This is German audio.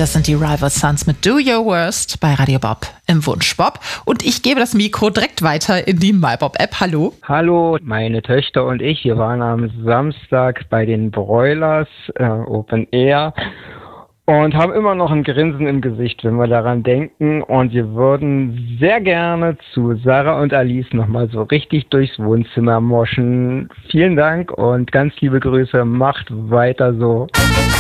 Das sind die Rival Sons mit Do Your Worst bei Radio Bob im Wunsch Bob. Und ich gebe das Mikro direkt weiter in die MyBob-App. Hallo. Hallo, meine Töchter und ich, wir waren am Samstag bei den Broilers Open Air und haben immer noch ein Grinsen im Gesicht, wenn wir daran denken. Und wir würden sehr gerne zu Sarah und Alice nochmal so richtig durchs Wohnzimmer moschen. Vielen Dank und ganz liebe Grüße. Macht weiter so.